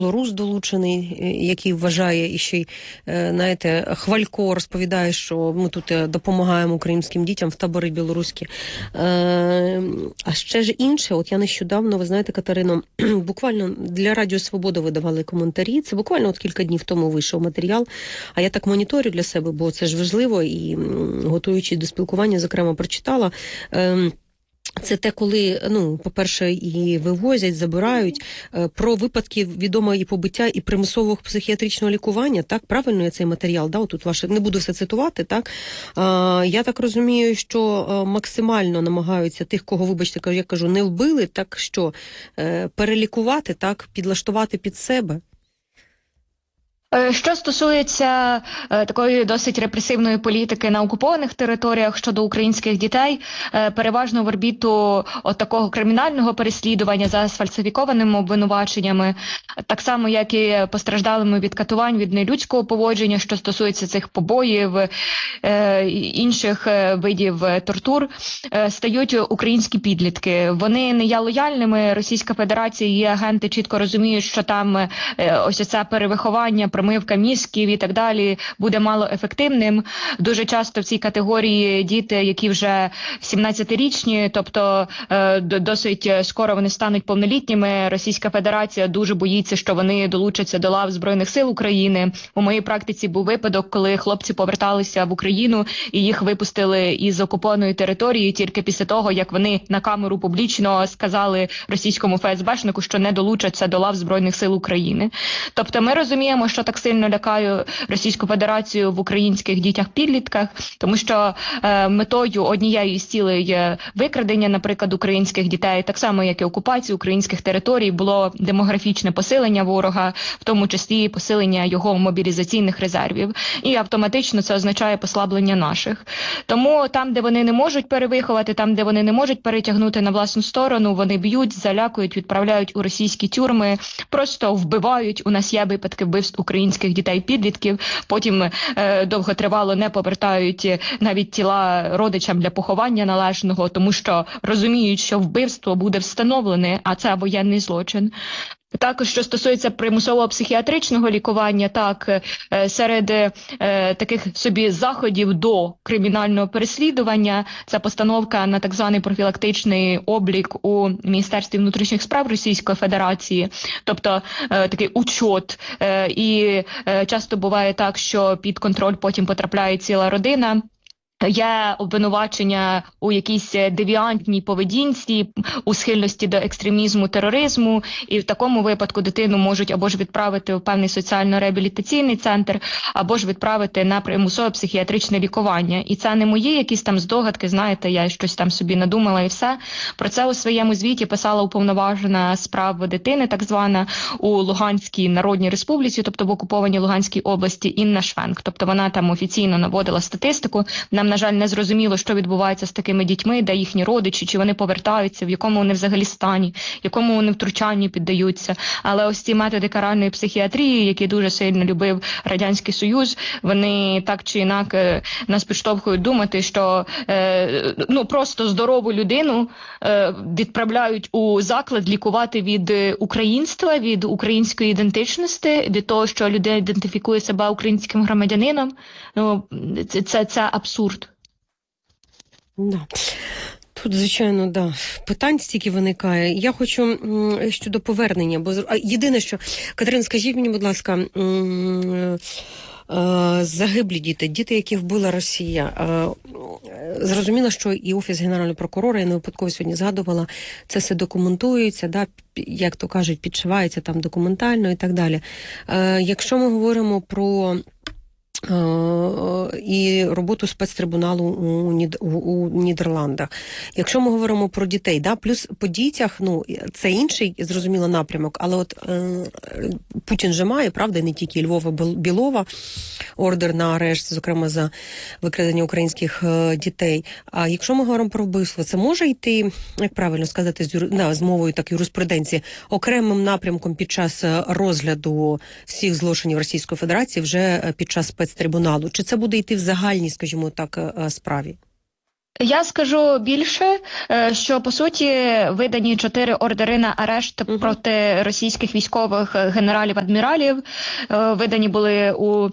білорус долучений, який вважає і ще й, знаєте, хвалько розповідає, що ми тут допомагаємо українським дітям в табори білоруські. А ще ж інше, от я нещодавно, ви знаєте, Катерино, буквально для Радіо Свобода видавали коментарі, це буквально от кілька днів тому вийшов матеріал, а я так моніторю для себе, бо це ж важливо, і готуючись до спілкування, зокрема, прочитала. Це те, коли, по-перше, і вивозять, забирають, про випадки відомо і побиття, і примусового психіатричного лікування, так? Правильно я цей матеріал, да? Тут ваше, не буду все цитувати, так? Я так розумію, що максимально намагаються тих, кого, вибачте, я кажу, не вбили, так що перелікувати, так? Підлаштувати під себе. Що стосується такої досить репресивної політики на окупованих територіях щодо українських дітей, переважно в орбіту от такого кримінального переслідування за сфальсифікованими обвинуваченнями, так само як і постраждалими від катувань, від нелюдського поводження, що стосується цих побоїв, інших видів тортур, стають українські підлітки. Вони не є лояльними, Російська Федерація і агенти чітко розуміють, що там ось це перевиховання, промивка мізків і так далі буде малоефективним. Дуже часто в цій категорії діти, які вже 17-річні, тобто досить скоро вони стануть повнолітніми. Російська Федерація дуже боїться, що вони долучаться до лав Збройних сил України. У моїй практиці був випадок, коли хлопці поверталися в Україну і їх випустили із окупованої території тільки після того, як вони на камеру публічно сказали російському ФСБшнику, що не долучаться до лав Збройних сил України. Тобто ми розуміємо, що так сильно лякає Російську Федерацію в українських дітях-підлітках, тому що метою однією із цілей є викрадення, наприклад, українських дітей, так само, як і окупації українських територій, було демографічне посилення ворога, в тому числі посилення його мобілізаційних резервів. І автоматично це означає послаблення наших. Тому там, де вони не можуть перевиховати, там, де вони не можуть перетягнути на власну сторону, вони б'ють, залякують, відправляють у російські тюрми, просто вбивають. У нас є випадки вбивств українських дітей-підлітків, потім довготривало не повертають навіть тіла родичам для поховання належного, тому що розуміють, що вбивство буде встановлене, а це воєнний злочин. Також, що стосується примусового психіатричного лікування, так, серед таких собі заходів до кримінального переслідування, це постановка на так званий профілактичний облік у Міністерстві внутрішніх справ Російської Федерації, тобто такий учет, і часто буває так, що під контроль потім потрапляє ціла родина. Є обвинувачення у якійсь девіантній поведінці, у схильності до екстремізму, тероризму, і в такому випадку дитину можуть або ж відправити в певний соціально-реабілітаційний центр, або ж відправити на примусове психіатричне лікування. І це не мої якісь там здогадки, знаєте, я щось там собі надумала і все. Про це у своєму звіті писала уповноважена з прав дитини, так звана, у Луганській Народній Республіці, тобто в окупованій Луганській області, Інна Швенк. Тобто вона там офіційно наводила статистику. Нам, на жаль, не зрозуміло, що відбувається з такими дітьми, де їхні родичі, чи вони повертаються, в якому вони взагалі стані, якому вони втручанню піддаються. Але ось ці методи каральної психіатрії, які дуже сильно любив Радянський Союз, вони так чи інак нас підштовхують думати, що просто здорову людину відправляють у заклад лікувати від українства, від української ідентичності, від того, що людина ідентифікує себе українським громадянином. Це абсурд. Да. Тут, звичайно, да, питань стільки виникає. Я хочу щодо повернення, бо єдине, що, Катерина, скажіть мені, будь ласка, загиблі діти, яких вбила Росія. Зрозуміло, що і Офіс Генерального прокурора, я не випадково сьогодні згадувала, це все документується, да, як то кажуть, підшивається там документально і так далі. Якщо ми говоримо про і роботу спецтрибуналу у Нідерландах. Якщо ми говоримо про дітей, да, плюс по дітях, це інший, зрозуміло, напрямок, але от Путін же має, правда, не тільки Львова Білова, ордер на арешт, зокрема за викрадення українських дітей. А якщо ми говоримо про вбивство, це може йти, як правильно сказати, з мовою так юриспруденції, окремим напрямком під час розгляду всіх злочинів Російської Федерації вже під час спецтрибуналу? Чи це буде йти в загальній, скажімо так, справі? Я скажу більше, що по суті видані 4 ордери на арешт проти російських військових генералів-адміралів. Видані були у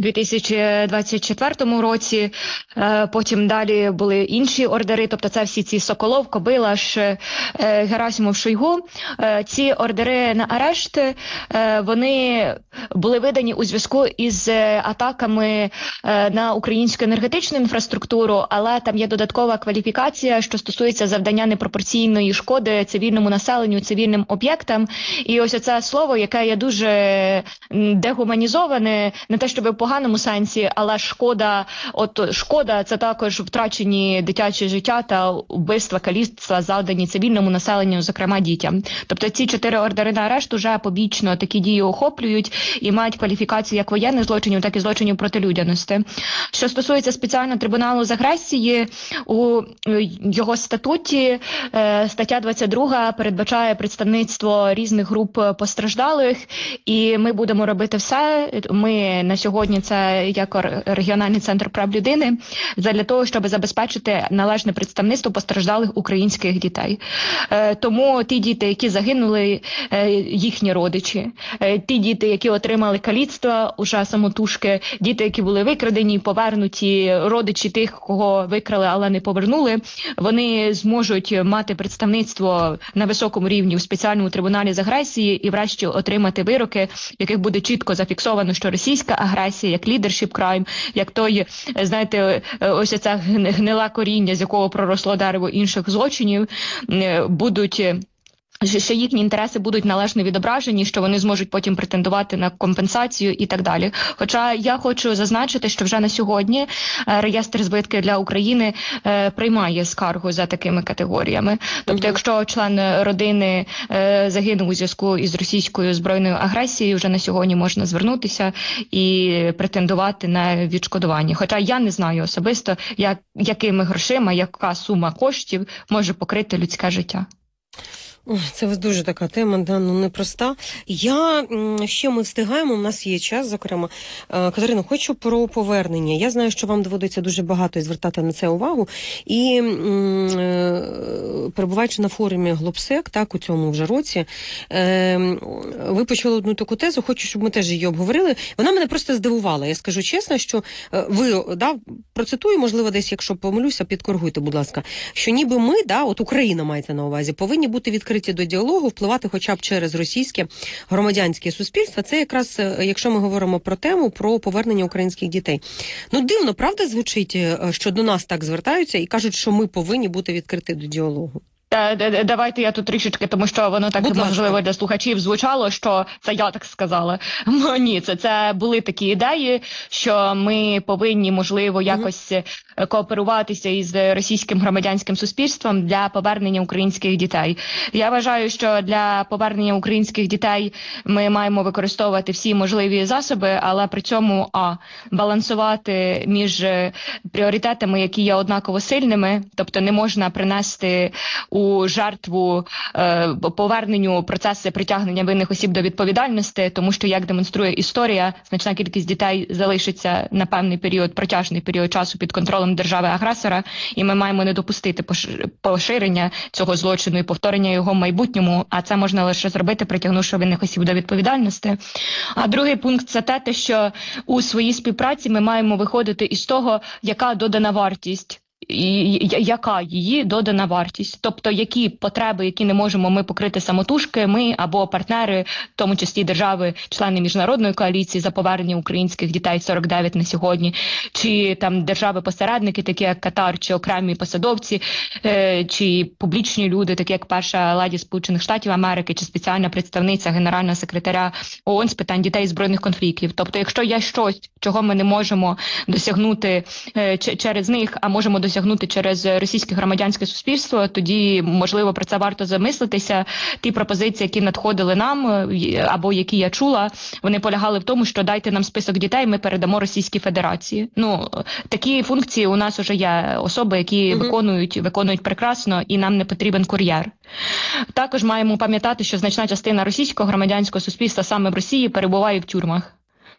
2024 році, потім далі були інші ордери, тобто це всі ці Соколов, Кобилаш, Герасимов, Шойгу. Ці ордери на арешт, вони були видані у зв'язку із атаками на українську енергетичну інфраструктуру, але там є додаткова кваліфікація, що стосується завдання непропорційної шкоди цивільному населенню, цивільним об'єктам. І ось оце слово, яке є дуже дегуманізоване, не те, щоб в поганому сенсі, але шкода – це також втрачені дитячі життя та вбивства, каліцтва, завдані цивільному населенню, зокрема дітям. Тобто ці 4 ордери на арешт уже побічно такі дії охоплюють і мають кваліфікацію як воєнних злочинів, так і злочинів проти людяності. Що стосується спеціального трибуналу з агресії, у його статуті стаття 22 передбачає представництво різних груп постраждалих, і ми будемо робити все. Ми на сьогодні це як регіональний центр прав людини для того, щоб забезпечити належне представництво постраждалих українських дітей. Тому ті діти, які загинули, їхні родичі, ті діти, які отримали каліцтва, уже самотужки, діти, які були викрадені, повернуті, родичі тих, кого викрали, але не повернули, вони зможуть мати представництво на високому рівні в спеціальному трибуналі з агресії і врешті отримати вироки, в яких буде чітко зафіксовано, що російська агресія, як leadership crime, як той, знаєте, ось ця гнила коріння, з якого проросло дерево інших злочинів, будуть... що їхні інтереси будуть належно відображені, що вони зможуть потім претендувати на компенсацію і так далі. Хоча я хочу зазначити, що вже на сьогодні реєстр збитків для України приймає скаргу за такими категоріями. Тобто, якщо член родини загинув у зв'язку із російською збройною агресією, вже на сьогодні можна звернутися і претендувати на відшкодування. Хоча я не знаю особисто, якими грошима, яка сума коштів може покрити людське життя. Це дуже така тема, да, ну непроста. Ще ми встигаємо, у нас є час, зокрема. Катерино, хочу про повернення. Я знаю, що вам доводиться дуже багато звертати на це увагу. І перебуваючи на форумі Глобсек, так, у цьому вже році, ви почали одну таку тезу, хочу, щоб ми теж її обговорили. Вона мене просто здивувала. Я скажу чесно, що ви, да, процитую, можливо, десь, якщо помилюся, підкоригуйте, будь ласка, що ніби ми, да, от Україна мається на увазі, повинні бути відкриті до діалогу, впливати хоча б через російське громадянське суспільство. Це якраз, якщо ми говоримо про тему, про повернення українських дітей. Ну, дивно, правда, звучить, що до нас так звертаються і кажуть, що ми повинні бути відкриті до діалогу? Давайте я тут трішечки, тому що воно так, можливо, для слухачів звучало, що це я так сказала. Ні, це були такі ідеї, що ми повинні, можливо, якось кооперуватися із російським громадянським суспільством для повернення українських дітей. Я вважаю, що для повернення українських дітей ми маємо використовувати всі можливі засоби, але при цьому балансувати між пріоритетами, які є однаково сильними, тобто не можна принести у жертву поверненню процеси притягнення винних осіб до відповідальності, тому що, як демонструє історія, значна кількість дітей залишиться на певний період, протяжний період часу під контролем держави-агресора, і ми маємо не допустити поширення цього злочину і повторення його в майбутньому, а це можна лише зробити, притягнувши винних осіб до відповідальності. А другий пункт – це те, що у своїй співпраці ми маємо виходити із того, яка додана вартість. І яка її додана вартість, тобто які потреби, які не можемо ми покрити самотужки, ми або партнери, в тому числі держави, члени міжнародної коаліції за повернення українських дітей 49 на сьогодні, чи там держави-посередники, такі як Катар, чи окремі посадовці, чи публічні люди, такі як перша леді Сполучених Штатів Америки, чи спеціальна представниця генерального секретаря ООН з питань дітей збройних конфліктів. Тобто, якщо є щось, чого ми не можемо досягнути через них, а можемо досягнути через російське громадянське суспільство, тоді, можливо, про це варто замислитися. Ті пропозиції, які надходили нам, або які я чула, вони полягали в тому, що дайте нам список дітей, ми передамо Російській Федерації. Ну, такі функції у нас вже є особи, які виконують прекрасно, і нам не потрібен кур'єр. Також маємо пам'ятати, що значна частина російського громадянського суспільства саме в Росії перебуває в тюрмах.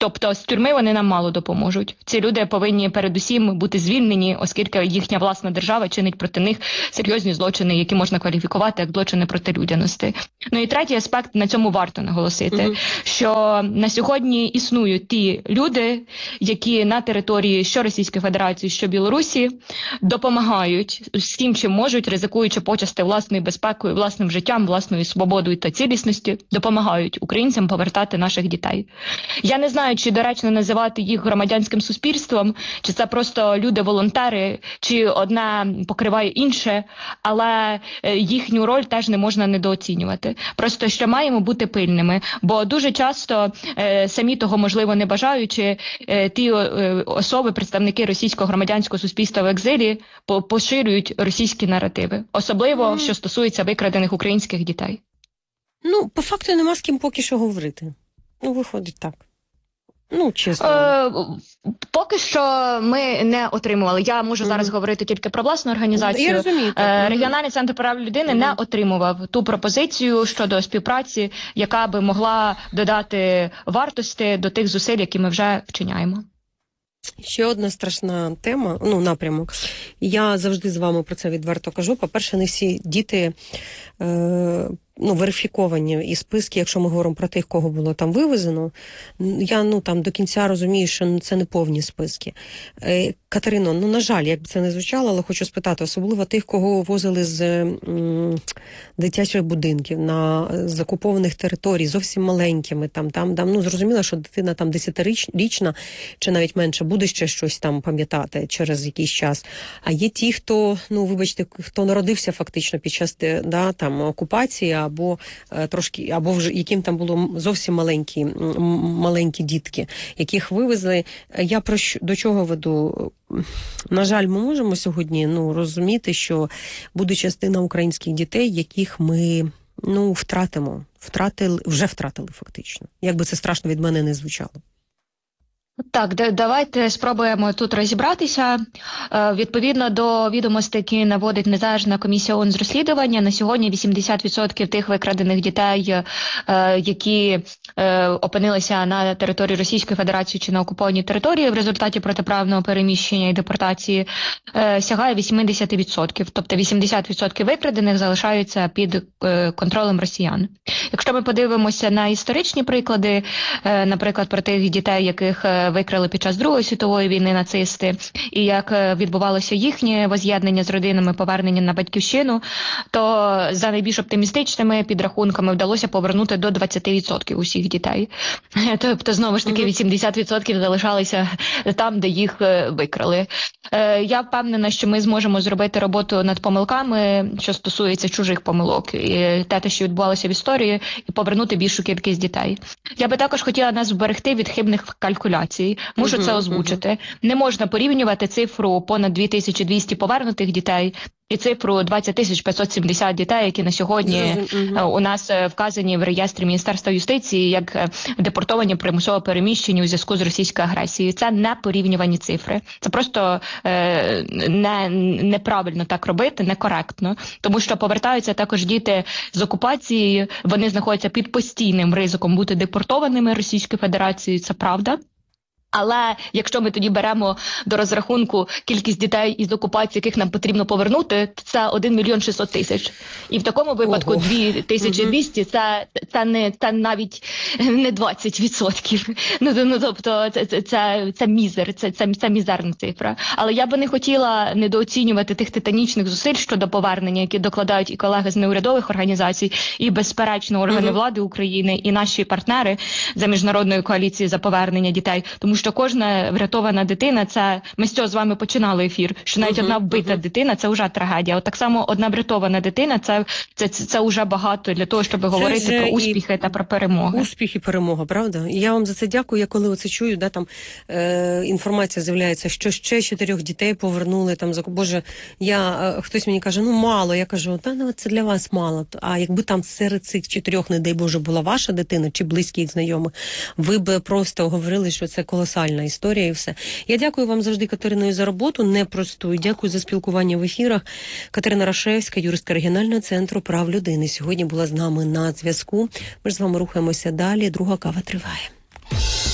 Тобто з тюрми вони нам мало допоможуть. Ці люди повинні передусім бути звільнені, оскільки їхня власна держава чинить проти них серйозні злочини, які можна кваліфікувати як злочини проти людяності. Ну і третій аспект, на цьому варто наголосити, що на сьогодні існують ті люди, які на території що Російської Федерації, що Білорусі допомагають всім, чим можуть, ризикуючи почасти власною безпекою, власним життям, власною свободою та цілісністю, допомагають українцям повертати наших дітей. Я не знаю, чи доречно називати їх громадянським суспільством, чи це просто люди-волонтери, чи одне покриває інше, але їхню роль теж не можна недооцінювати. Просто що маємо бути пильними, бо дуже часто, самі того, можливо, не бажаючи, ті особи, представники російського громадянського суспільства в екзилі, поширюють російські наративи. Особливо, що стосується викрадених українських дітей. Ну, по факту нема з ким поки що говорити. Ну, виходить так. Ну, чесно. Поки що ми не отримували. Я можу зараз говорити тільки про власну організацію. Я розумію. Регіональний центр прав людини не отримував ту пропозицію щодо співпраці, яка би могла додати вартості до тих зусиль, які ми вже вчиняємо. Ще одна страшна тема, напрямок. Я завжди з вами про це відверто кажу. По-перше, не всі діти верифіковані і списки, якщо ми говоримо про тих, кого було там вивезено. Я там до кінця розумію, що це не повні списки. Катерино, на жаль, як би це не звучало, але хочу спитати, особливо тих, кого возили з дитячих будинків, з окупованих територій, зовсім маленькими, зрозуміло, що дитина там 10-річна, чи навіть менше, буде ще щось там пам'ятати через якийсь час. А є ті, хто, вибачте, хто народився фактично під час окупації, або вже яким там було зовсім маленькі дітки, яких вивезли. Я до чого веду? На жаль, ми можемо сьогодні розуміти, що буде частина українських дітей, яких ми вже втратили фактично. Як би це страшно від мене не звучало. Так, давайте спробуємо тут розібратися. Відповідно до відомостей, які наводить Незалежна комісія ООН з розслідування, на сьогодні 80% тих викрадених дітей, які опинилися на території Російської Федерації чи на окупованій території в результаті протиправного переміщення і депортації, сягає 80%. Тобто 80% викрадених залишаються під контролем росіян. Якщо ми подивимося на історичні приклади, наприклад, про тих дітей, яких викрали під час Другої світової війни нацисти, і як відбувалося їхнє воз'єднання з родинами, повернення на батьківщину, то за найбільш оптимістичними підрахунками вдалося повернути до 20% усіх дітей. Тобто, знову ж таки, 80% залишалися там, де їх викрали. Я впевнена, що ми зможемо зробити роботу над помилками, що стосується чужих помилок, і те, що відбувалося в історії, і повернути більшу кількість дітей. Я би також хотіла нас вберегти від хибних калькуляцій. Мушу це озвучити. Не можна порівнювати цифру понад 2200 повернутих дітей і цифру 20 570 дітей, які на сьогодні у нас вказані в реєстрі Міністерства юстиції як депортовані примусово переміщені у зв'язку з російською агресією. Це не порівнювані цифри. Це просто неправильно так робити, некоректно. Тому що повертаються також діти з окупації, вони знаходяться під постійним ризиком бути депортованими Російською Федерацією, це правда. Але якщо ми тоді беремо до розрахунку кількість дітей із окупації, яких нам потрібно повернути, це 1 мільйон 600 тисяч. І в такому випадку 2200 це навіть не 20%. Тобто це мізер, це мізерна цифра. Але я би не хотіла недооцінювати тих титанічних зусиль щодо повернення, які докладають і колеги з неурядових організацій, і, безперечно, органи влади України, і наші партнери за Міжнародною коаліцією за повернення дітей. Тому що кожна врятована дитина, це ми з цього з вами починали ефір, що навіть одна вбита дитина – це вже трагедія. От так само одна врятована дитина – це вже багато для того, щоб говорити про успіхи та про перемоги. Успіх і перемога, правда? Я вам за це дякую. Я коли оце чую, інформація з'являється, що ще 4 дітей повернули Боже, хтось мені каже, мало. Я кажу, це для вас мало. А якби там серед цих 4, не дай Боже, була ваша дитина чи близькі їх знайомі, ви б просто говорили, що це колосальна історія і все. Я дякую вам завжди, Катерино, за роботу непросту. І дякую за спілкування в ефірах. Катерина Рашевська, юристка Регіонального центру прав людини, сьогодні була з нами на зв'язку. Ми ж з вами рухаємося далі. Друга кава триває.